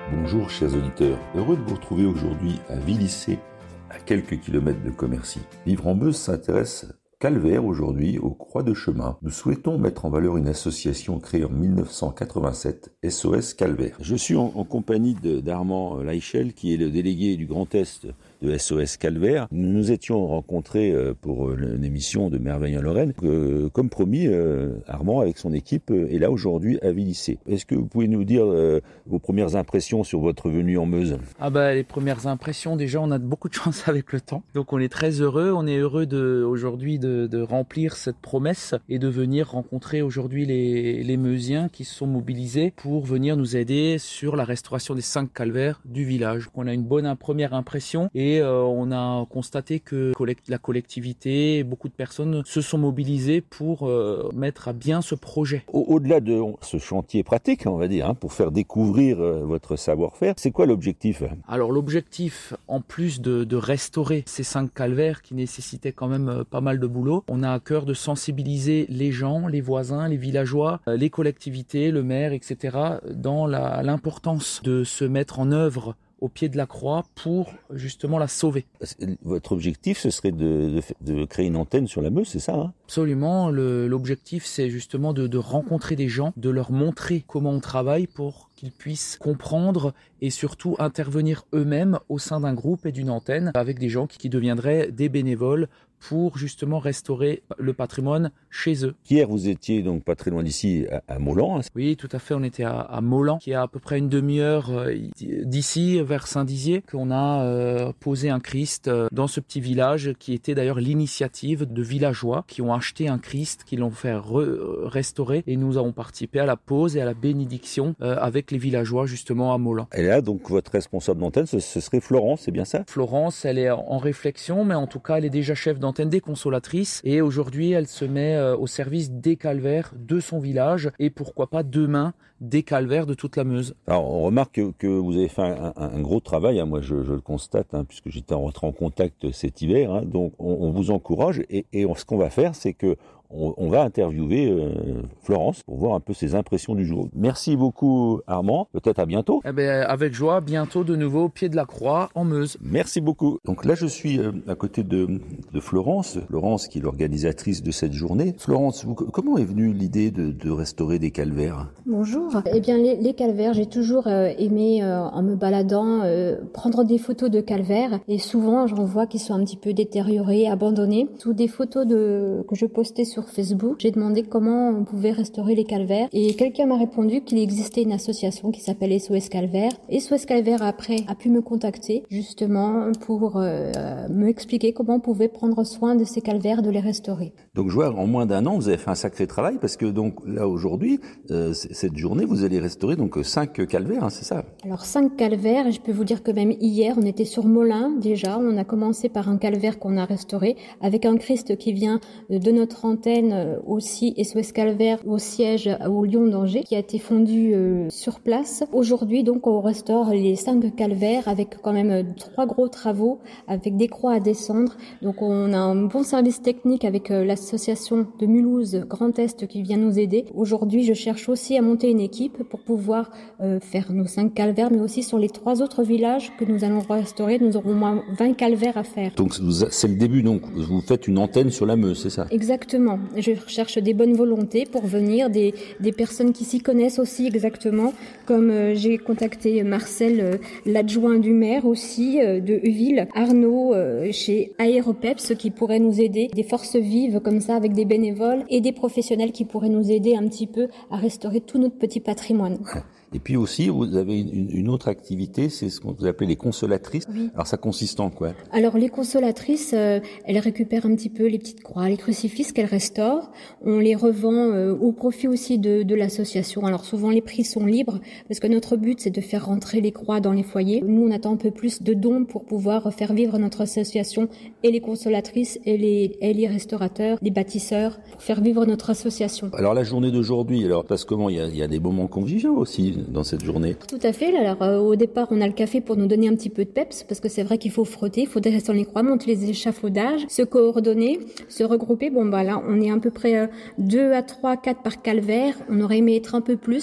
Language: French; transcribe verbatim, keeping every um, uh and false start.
Bonjour chers auditeurs, heureux de vous retrouver aujourd'hui à Villicé, à quelques kilomètres de Commercy. Vivre en Meuse s'intéresse Calvaire aujourd'hui aux Croix de Chemin. Nous souhaitons mettre en valeur une association créée en mille neuf cent quatre-vingt-sept, S O S Calvaire. Je suis en, en compagnie de, d'Armand Leichel, qui est le délégué du Grand Est de S O S Calvaire. Nous nous étions rencontrés pour une émission de Merveille en Lorraine. Euh, comme promis, euh, Armand, avec son équipe, est là aujourd'hui à Villicé. Est-ce que vous pouvez nous dire euh, vos premières impressions sur votre venue en Meuse ? Ah bah, les premières impressions, déjà, on a beaucoup de chance avec le temps. Donc on est très heureux. On est heureux de, aujourd'hui de, de remplir cette promesse et de venir rencontrer aujourd'hui les, les Meusiens qui se sont mobilisés pour venir nous aider sur la restauration des cinq calvaires du village. On a une bonne première impression et Et euh, on a constaté que collect- la collectivité, beaucoup de personnes se sont mobilisées pour euh, mettre à bien ce projet. Au- Au-delà de ce chantier pratique, on va dire, hein, pour faire découvrir euh, votre savoir-faire, c'est quoi l'objectif ? Alors l'objectif, en plus de, de restaurer ces cinq calvaires qui nécessitaient quand même euh, pas mal de boulot, on a à cœur de sensibiliser les gens, les voisins, les villageois, euh, les collectivités, le maire, et cetera, dans la, l'importance de se mettre en œuvre au pied de la croix pour justement la sauver. Votre objectif, ce serait de, de, de créer une antenne sur la Meuse, c'est ça, hein ? Absolument. Le, l'objectif, c'est justement de, de rencontrer des gens, de leur montrer comment on travaille pour qu'ils puissent comprendre et surtout intervenir eux-mêmes au sein d'un groupe et d'une antenne avec des gens qui, qui deviendraient des bénévoles pour justement restaurer le patrimoine chez eux. Hier, vous étiez donc pas très loin d'ici, à, à Molan. Hein. Oui, tout à fait. On était à, à Molan, qui est à peu près une demi-heure d'ici, vers Saint-Dizier, qu'on a euh, posé un Christ dans ce petit village, qui était d'ailleurs l'initiative de villageois qui ont acheté un Christ, qui l'ont fait re- restaurer, et nous avons participé à la pose et à la bénédiction euh, avec les villageois justement à Molan. Et là, donc, votre responsable d'antenne, ce, ce serait Florence, c'est bien ça ? Florence, elle est en réflexion, mais en tout cas, elle est déjà chef d'antenne des consolatrices et aujourd'hui elle se met euh, au service des calvaires de son village et pourquoi pas demain des calvaires de toute la Meuse. Alors on remarque que, que vous avez fait un, un, un gros travail, hein, moi je, je le constate, hein, puisque j'étais rentré en contact cet hiver, hein, donc on, on vous encourage et, et on, ce qu'on va faire c'est que on, on va interviewer euh, Florence pour voir un peu ses impressions du jour. Merci beaucoup Armand, peut-être à bientôt. Eh ben, avec joie, bientôt de nouveau au pied de la croix en Meuse. Merci beaucoup. Donc là je suis euh, à côté de, de Florence, Florence qui est l'organisatrice de cette journée. Florence, vous, comment est venue l'idée de, de restaurer des calvaires ? Bonjour. Eh bien les, les calvaires, j'ai toujours euh, aimé euh, en me baladant euh, prendre des photos de calvaires et souvent j'en vois qui sont un petit peu détériorés, abandonnés. Sous des photos de que je postais sur Facebook, j'ai demandé comment on pouvait restaurer les calvaires et quelqu'un m'a répondu qu'il existait une association qui s'appelle S O S Calvaire. S O S Calvaire après a pu me contacter justement pour euh, me expliquer comment on pouvait prendre soin de ces calvaires, de les restaurer. Donc je vois, en moins d'un an, vous avez fait un sacré travail parce que donc là aujourd'hui, euh, cette journée, vous allez restaurer donc cinq calvaires, hein, c'est ça ? Alors cinq calvaires, et je peux vous dire que même hier, on était sur Molin déjà. On a commencé par un calvaire qu'on a restauré avec un Christ qui vient de notre antenne aussi, S O S Calvaire au siège au Lion d'Angers, qui a été fondu euh, sur place. Aujourd'hui, donc, on restaure les cinq calvaires avec quand même trois gros travaux, avec des croix à descendre. Donc, on a un bon service technique avec euh, l'association de Mulhouse Grand Est qui vient nous aider. Aujourd'hui, je cherche aussi à monter une équipe pour pouvoir euh, faire nos cinq calvaires, mais aussi sur les trois autres villages que nous allons restaurer. Nous aurons au moins vingt calvaires à faire. Donc, c'est le début, donc, vous faites une antenne sur la Meuse, c'est ça ? Exactement. Je recherche des bonnes volontés pour venir, des, des personnes qui s'y connaissent aussi exactement, comme euh, j'ai contacté Marcel, euh, l'adjoint du maire aussi, euh, de Uville, Arnaud euh, chez Aéropeps qui pourrait nous aider, des forces vives comme ça avec des bénévoles et des professionnels qui pourraient nous aider un petit peu à restaurer tout notre petit patrimoine. Et puis aussi, vous avez une, une autre activité, c'est ce qu'on vous appelle les consolatrices. Oui. Alors ça consiste en quoi ? Alors les consolatrices, euh, elles récupèrent un petit peu les petites croix, les crucifixes qu'elles restaurent. On les revend euh, au profit aussi de, de l'association. Alors souvent les prix sont libres parce que notre but c'est de faire rentrer les croix dans les foyers. Nous on attend un peu plus de dons pour pouvoir faire vivre notre association et les consolatrices et les, et les restaurateurs, les bâtisseurs, pour faire vivre notre association. Alors la journée d'aujourd'hui, alors parce comment il y a, il y a des moments conviviaux aussi dans cette journée. Tout à fait. Alors euh, au départ, on a le café pour nous donner un petit peu de peps, parce que c'est vrai qu'il faut frotter, il faut descendre les croix, monter les échafaudages, se coordonner, se regrouper. Bon bah là, on est à peu près euh, deux à trois, quatre par calvaire. On aurait aimé être un peu plus,